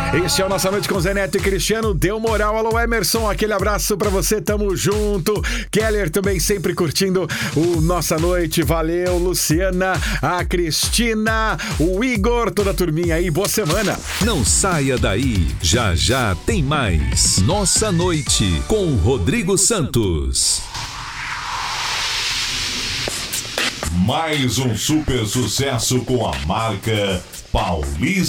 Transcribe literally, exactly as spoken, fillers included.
Este é o Nossa Noite com Zé Neto e Cristiano. Deu moral, alô Emerson, aquele abraço pra você, tamo junto. Keller também sempre curtindo o Nossa Noite, valeu. Luciana, a Cristina, o Igor, toda a turminha aí, boa semana. Não saia daí, já já tem mais Nossa Noite com Rodrigo Santos. Mais um super sucesso com a marca Paulista.